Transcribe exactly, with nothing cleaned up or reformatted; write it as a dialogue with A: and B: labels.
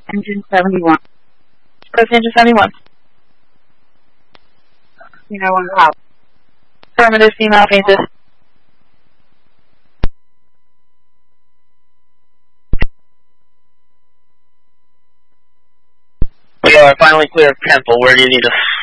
A: Engine seventy-one.
B: Approach engine seventy-one.
A: Female one out.
B: Affirmative, female fainted.
C: We are finally clear of Temple. Where do you need us?